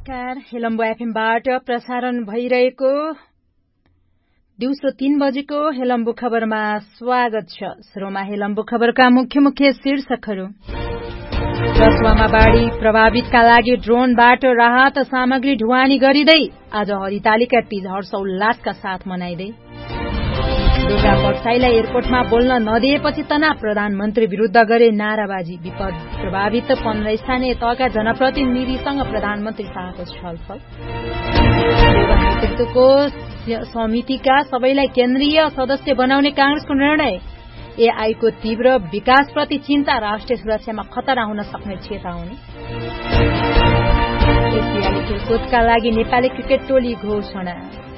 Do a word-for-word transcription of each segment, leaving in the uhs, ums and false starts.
नमस्कार, हेलम्बो एफएमबाट प्रसारण भइरहेको दिउँसो तीन बजेको हेलम्बो खबरमा स्वागत छ। सुरुमा हेलम्बो खबरका मुख्य मुख्य शीर्षकहरू। रसुवामा बाढ़ी प्रभावितका लागि ड्रोनबाट राहत सामग्री ढुवानी गरिँदै आज हरितालिका तीज हर्षोल्लासका साथ मनाइँदै। दुर्गा परसाईलाई एयरपोर्टमा बोल्न नदिएपछि तनाव, प्रधानमन्त्री विरूद्ध गरे नाराबाजी। विपद प्रभावित पन्ध्र स्थानीय तहका जनप्रतिनिधिसँग प्रधानमन्त्री शाहको छलफल। नेतृत्वको समितिका सबैलाई केन्द्रीय सदस्य बनाउने कांग्रेसको निर्णय। एआईको तीव्र विकासप्रति चिन्ता, राष्ट्रिय सुरक्षामा खतरा हुन सक्ने चेतावनी। एसियाली खेलकुदका लागि नेपाली क्रिकेट टोली घोषणा।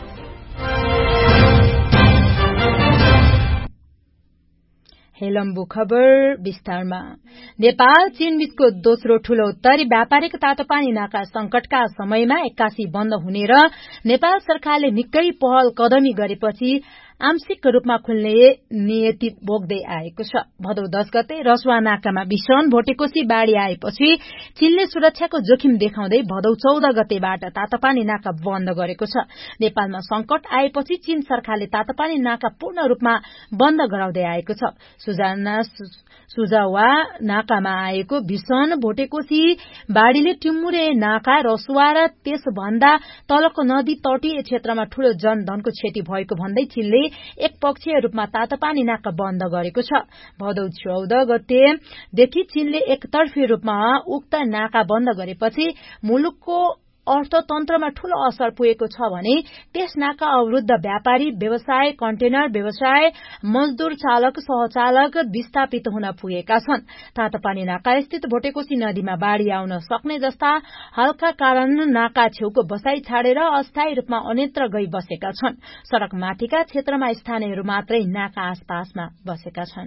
हेलम्बु खबर विस्तारमा। नेपाल चीन बीचको दोस्रो ठूलो उत्तरी व्यापारिक तातोपानी नाका संकटका समयमा एक्कासी बन्द हुने र नेपाल सरकारले निकै पहल कदमी गरेपछि आंशिक रूपमा खुल्ने नियति बोक्दै आएको छ। भदौ दश गते रसुवा नाकामा भीषण भोटेकोसी बाढ़ी आएपछि चीनले सुरक्षाको जोखिम देखाउँदै भदौ चौध गतेबाट तातोपानी नाका बन्द गरेको छ। नेपालमा संकट आएपछि चीन सरकारले तातोपानी नाका पूर्ण रूपमा बन्द गराउँदै आएको छ। सुजाना सुजावा नाकामा आएको भीषण भोटेकोसी बाढ़ीले टिमुरे नाका, रसुवा र त्यसभन्दा तलको नदी तटीय क्षेत्रमा ठूलो जनधनको क्षति भएको भन्दै चीनले एक पक्षीय रूपमा तातोपानी नाका बन्द गरेको छ। भदौ चौध गतेदेखि चीनले एकतर्फी रूपमा उक्त नाका बन्द गरेपछि मुलुकको अर्थतन्त्रमा ठूलो असर पुगेको छ भने त्यस नाका अवरुद्ध व्यापारी, व्यवसाय, कन्टेनर व्यवसाय, मजदूर, चालक, सहचालक विस्थापित हुन पुगेका छन्। तातोपानी नाका स्थित भोटेकोसी नदीमा बाढ़ी आउन सक्ने जस्ता हल्का कारण नाका छेउको बसाई छाडेर अस्थायी रूपमा अन्यत्र गई बसेका छन्। सड़क माथिका क्षेत्रमा स्थानीयहरू मात्रै नाका आसपासमा बसेका छन्।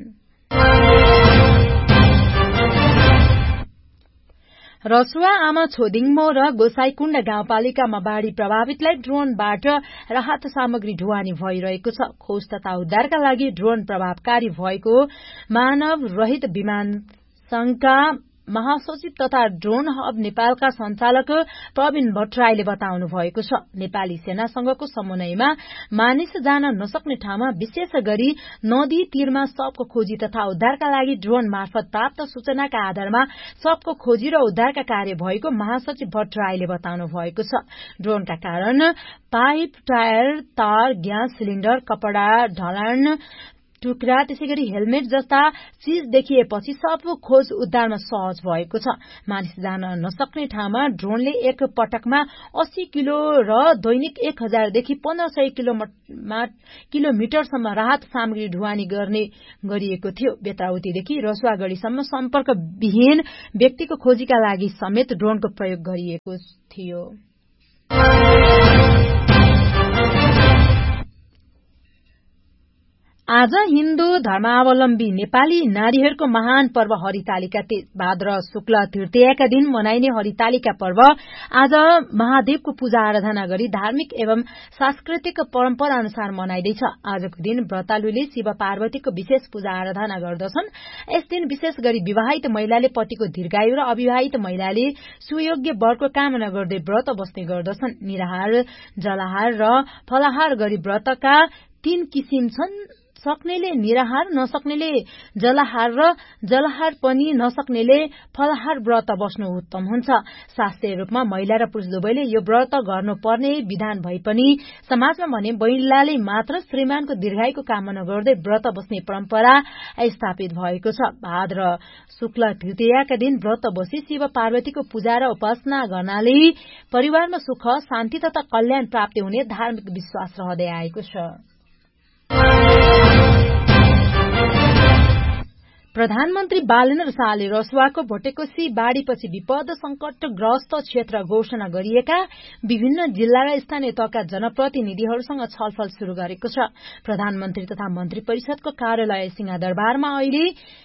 रसुवा, आमा छोदिङमो र गोसाईकुण्ड गाउँपालिकामा बाढ़ी प्रभावितलाई ड्रोनबाट राहत सामग्री ढुवानी भइरहेको छ। खोज तथा उद्धारका लागि ड्रोन प्रभावकारी भएको मानव रहित विमान संघका महासचिव तथा ड्रोन हब नेपालका संचालक प्रवीण भट्टराईले बताउनु भएको छ। नेपाली सेनासँगको समन्वयमा मानिस जान नसक्ने ठाउँमा विशेष गरी नदी तीरमा शवको खोजी तथा उद्धारका लागि ड्रोन मार्फत प्राप्त सूचनाका आधारमा शवको खोजी र उद्धारका कार्य भएको महासचिव भट्टराईले बताउनु भएको छ। ड्रोनका कारण पाइप, टायर, तार, ग्यास सिलिण्डर, कपड़ा, ढलान टुक्रा, त्यसैगरी हेलमेट जस्ता चीज देखिएपछि सबको खोज उद्धारमा सहज भएको छ। मानिस जान नसक्ने ठाउँमा ड्रोनले एक पटकमा अस्सी किलो र दैनिक एक हजारदेखि पन्ध्र सय किलोमिटरसम्म राहत सामग्री ढुवानी गर्ने गरिएको थियो। बेत्राउतीदेखि रसुवागढ़ीसम्म सम्पर्क विहीन व्यक्तिको खोजीका लागि समेत ड्रोनको प्रयोग गरिएको थियो। आज हिन्दू धर्मावलम्बी नेपाली नारीहरूको महान पर्व हरितालिका तीज। भाद्र शुक्ल तृतीयाका दिन मनाइने हरितालिका पर्व आज महादेवको पूजा आराधना गरी धार्मिक एवं सांस्कृतिक परम्परा अनुसार मनाइँदैछ। आजको दिन व्रतालुले शिव पार्वतीको विशेष पूजा आराधना गर्दछन्। यस दिन विशेष गरी विवाहित महिलाले पतिको दीर्घायु र अविवाहित महिलाले सुयोग्य वरको कामना गर्दै व्रत बस्ने गर्दछन्। निराहार, जलाहार र फलाहार गरी व्रतका तीन किसिम छन्। सक्नेले निराहार, नसक्नेले जलाहार र जलाहार पनि नसक्नेले फलाहार व्रत बस्नु उत्तम हुन्छ। शास्त्रीय रूपमा महिला र पुरुष दुवैले यो व्रत गर्नुपर्ने विधान भए पनि समाजमा भने महिलाले मात्र श्रीमानको दीर्घायुको कामना गर्दै व्रत बस्ने परम्परा स्थापित भएको छ। भाद्र शुक्ल तृतीयाका दिन व्रत बसी शिव पार्वतीको पूजा र उपासना गर्नाले परिवारमा सुख, शान्ति तथा कल्याण प्राप्ति हुने धार्मिक विश्वास रहँदै आएको छ। प्रधानमन्त्री बालेन्द्र शाहले रसुवाको भोटेकोसी बाढ़ीपछि विपद संकटग्रस्त क्षेत्र घोषणा गरिएका विभिन्न जिल्ला र स्थानीय तहका जनप्रतिनिधिहरूसँग छलफल शुरू गरेको छ। प्रधानमन्त्री तथा मन्त्री परिषदको कार्यालय सिंहदरबारमा अहिले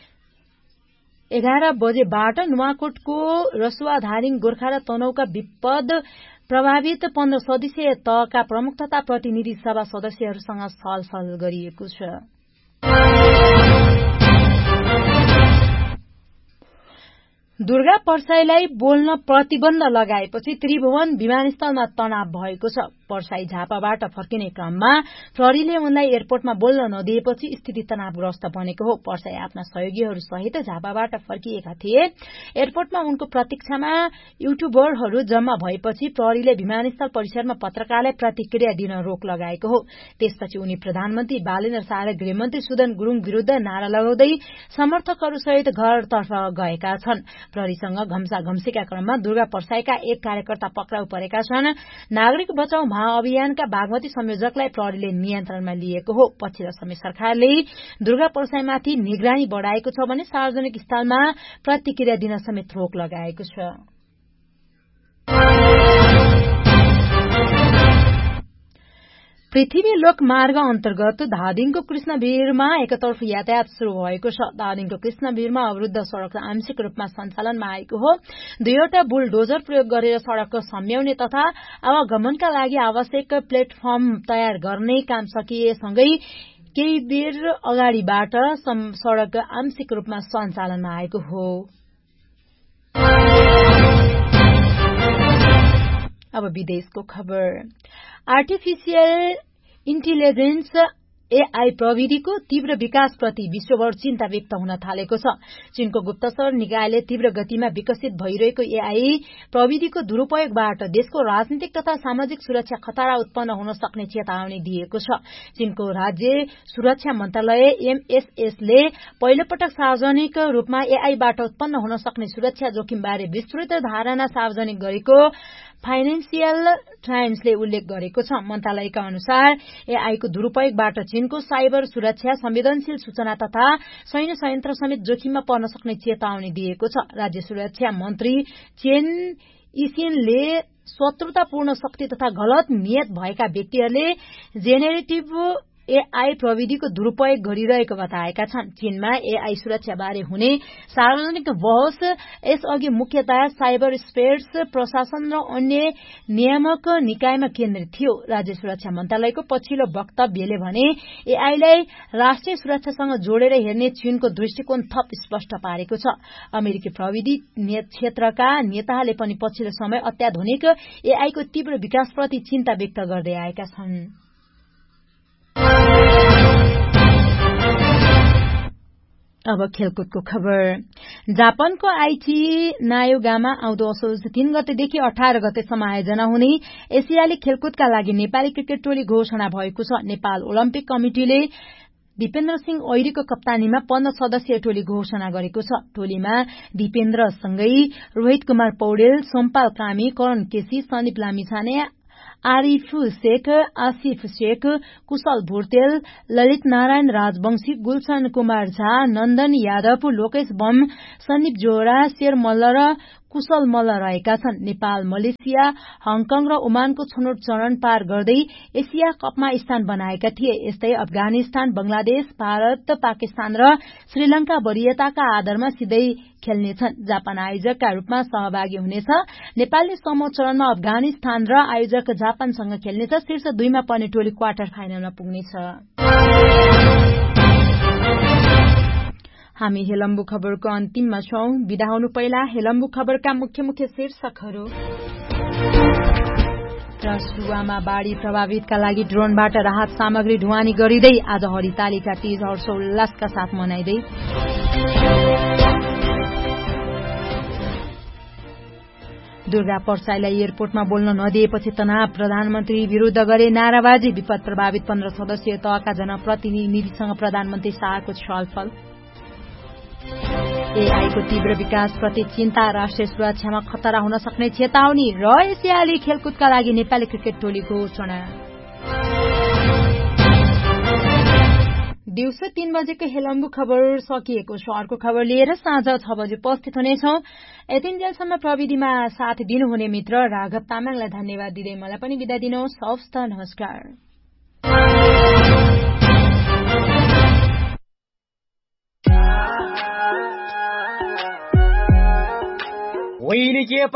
एघार बजेबाट नुवाकोटको रसुवा, धारिङ, गोर्खा र तनहुका विपद प्रभावित पन्ध्र सदस्यीय तहका प्रमुख तथा प्रतिनिधि सभा सदस्यहरूसँग छलफल गरिएको छ। दुर्गा पर्साईलाई बोल्न प्रतिबन्ध लगाएपछि त्रिभुवन विमानस्थलमा तनाव भएको छ। पर्साई झापाबाट फर्किने क्रममा प्रहरीले उनलाई एयरपोर्टमा बोल्न नदिएपछि स्थिति तनावग्रस्त बनेको हो। पर्साई आफ्ना सहयोगीहरूसहित झापाबाट फर्किएका थिए। एयरपोर्टमा उनको प्रतीक्षामा युट्युबरहरू जम्मा भएपछि प्रहरीले विमानस्थल परिसरमा पत्रकारलाई प्रतिक्रिया दिन रोक लगाएको हो। त्यसपछि उनी प्रधानमन्त्री बालेन्द्र शाह र गृहमन्त्री सुदन गुरूङ विरूद्ध नारा लगाउँदै समर्थकहरूसहित घरतर्फ गएका छन्। प्रहरीसँग घम्सा घम्सीका क्रममा दुर्गा पर्साईका एक कार्यकर्ता पक्राउ परेका छन्। नागरिक बचाउ महाअभियानका बागमती संयोजकलाई प्रहरीले नियन्त्रणमा लिएको हो। पछिल्लो समय सरकारले दुर्गा पर्साईमाथि निगरानी बढ़ाएको छ भने सार्वजनिक स्थलमा प्रतिक्रिया दिन समेत रोक लगाएको छ। पृथ्वी लोक मार्ग अन्तर्गत धादिङको कृष्णवीरमा एकतर्फ यातायात शुरू भएको छ। धादिङको कृष्णवीरमा अवरुद्ध सड़क आंशिक रूपमा सञ्चालनमा आएको हो। दुईवटा बुलडोजर प्रयोग गरेर सड़क सम्याउने तथा आवागमनका लागि आवश्यक प्लेटफर्म तयार गर्ने काम सकिएसँगै केही बेर अगाडिबाट सड़क आंशिक रूपमा सञ्चालनमा आएको हो। अब विदेशको खबर। आर्टिफिशियल इन्टेलिजेन्स एआई प्रविधिको तीव्र विकासप्रति विश्वभर चिन्ता व्यक्त हुन थालेको छ। चीनको गुप्तचर निकायले तीव्र गतिमा विकसित भइरहेको एआई प्रविधिको दुरूपयोगबाट देशको राजनीतिक तथा सामाजिक सुरक्षा खतरा उत्पन्न हुन सक्ने चेतावनी दिएको छ। चीनको राज्य सुरक्षा मन्त्रालय एमएसएसले पहिलो पटक सार्वजनिक रूपमा एआईबाट उत्पन्न हुन सक्ने सुरक्षा जोखिमबारे विस्तृत धारणा सार्वजनिक गरेको फाइनेन्शियल टाइम्सले उल्लेख गरेको छ। मन्त्रालयका अनुसार एआईको दुरूपयोगबाट चीनको साइबर सुरक्षा, संवेदनशील सूचना तथा सैन्य संयन्त्र समेत जोखिममा पर्न सक्ने चेतावनी दिएको छ। राज्य सुरक्षा मन्त्री चेन इसिनले शत्रुतापूर्ण शक्ति तथा गलत नियत भएका व्यक्तिहरूले जेनेरेटिभ एआई प्रविधिको दुरूपयोग गरिरहेको बताएका छन्। चीनमा एआई सुरक्षाबारे हुने सार्वजनिक बहस यसअघि मुख्यतया साइबर स्पेस प्रशासन र अन्य नियामक निकायमा केन्द्रित थियो। राज्य सुरक्षा मन्त्रालयको पछिल्लो वक्तव्यले भने एआईलाई राष्ट्रिय सुरक्षासँग जोडेर हेर्ने चीनको दृष्टिकोण थप स्पष्ट पारेको छ। अमेरिकी प्रविधि क्षेत्रका नेताहरूले पनि पछिल्लो समय अत्याधुनिक एआईको तीव्र विकासप्रति चिन्ता व्यक्त गर्दै आएका छन्। अब खेलकुदको खबर। जापानको आइची नायोगामा आउँदो असोज तीन गतेदेखि अठार गतेसम्म आयोजना हुने एसियाली खेलकुदका लागि नेपाली क्रिकेट टोली घोषणा भएको छ। नेपाल ओलम्पिक कमिटिले दीपेन्द्र सिंह ओइरीको कप्तानीमा पन्ध्र सदस्यीय टोली घोषणा गरेको छ। टोलीमा दीपेन्द्रसँगै रोहित कुमार पौडेल, सोमपाल कामी, करण केसी, सन्दीप लामिछाने, आरिफ शेख, आसिफ शेख, कुशल भुर्तेल, ललित नारायण राजवंशी, गुलशन कुमार झा, नन्दन यादव, लोकेश बम, सन्दीप जोड़ा, शेर मल्ल र कुशल मल्ल रहेका छन्। नेपाल, मलेसिया, हङकङ र ओमानको छनौट चरण पार गर्दै एसिया कपमा स्थान बनाएका थिए। यस्तै अफगानिस्तान, बंगलादेश, भारत, पाकिस्तान र श्रीलंका वरियताका आधारमा सिधै खेल्नेछन्। जापान आयोजकका रूपमा सहभागी हुनेछ। नेपालले समूह चरणमा अफगानिस्तान र आयोजक जापानसँग खेल्नेछ। शीर्ष दुईमा पर्ने टोली क्वार्टर फाइनलमा पुग्नेछ। हामी हेलम्बु खबरको अन्तिममा छौं। बिदा हुनु पहिला हेलम्बु खबरका मुख्य मुख्य शीर्षकहरू। रसुवामा बाढ़ी प्रभावितका लागि ड्रोनबाट राहत सामग्री ढुवानी गरिँदै आज हरितालिका तीज हर्षोल्लासका साथ मनाइँदै। दुर्गा पर्साईलाई एयरपोर्टमा बोल्न नदिएपछि तनाव, प्रधानमन्त्री विरूद्ध गरे नाराबाजी। विपद प्रभावित पन्ध्र सदस्यीय तहका जनप्रतिनिधिसँग प्रधानमन्त्री शाहको छलफल। एआईको तीव्र विकासप्रति चिन्ता, राष्ट्रिय सुरक्षामा खतरा हुन सक्ने चेतावनी र एसियाली खेलकुदका लागि नेपाली क्रिकेट टोली घोषणा। दिउँसो तीन बजेको हेलम्बु खबर सकिएको छ। अर्को खबर लिएर साँझ छ बजे उपस्थित हुनेछौं। यतिन्जेलसम्म प्रविधिमा साथ दिनुहुने मित्र राघव तामाङलाई धन्यवाद दिँदै मलाई पनि बिदा दिनुहोस्। हवस् त, नमस्कार।